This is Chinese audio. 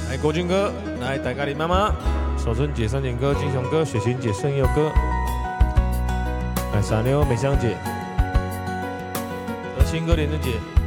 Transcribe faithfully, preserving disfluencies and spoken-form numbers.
来国军歌，来大家的妈妈，守春节三点歌，金雄哥、雪晴姐、圣佑哥，来傻妞、美香姐、德清哥、莲珍姐。